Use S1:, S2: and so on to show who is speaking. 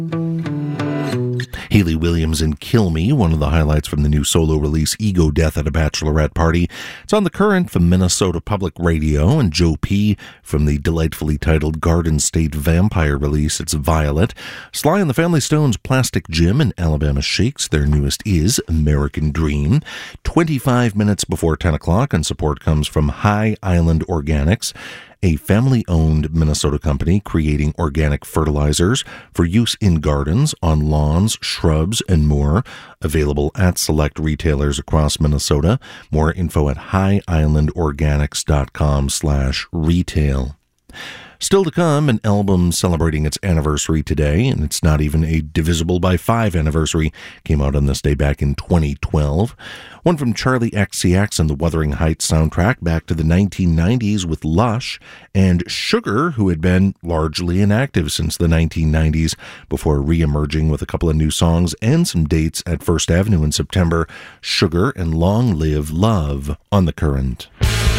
S1: Hayley Williams and Kill Me, one of the highlights from the new solo release Ego Death at a Bachelorette Party. It's on The Current from Minnesota Public Radio, and Joe P. from the delightfully titled Garden State Vampire release, it's Violet. Sly and the Family Stone's Plastic Jim and Alabama Shakes, their newest is American Dream. 25 minutes before 10 o'clock, and support comes from High Island Organics, a family-owned Minnesota company creating organic fertilizers for use in gardens, on lawns, shrubs, and more. Available at select retailers across Minnesota. More info at highislandorganics.com/retail. Still to come, an album celebrating its anniversary today, and it's not even a Divisible by 5 anniversary. Came out on this day back in 2012. One from Charlie XCX and the Wuthering Heights soundtrack back to the 1990s with Lush, and Sugar, who had been largely inactive since the 1990s before re-emerging with a couple of new songs and some dates at First Avenue in September. Sugar and Long Live Love on The Current.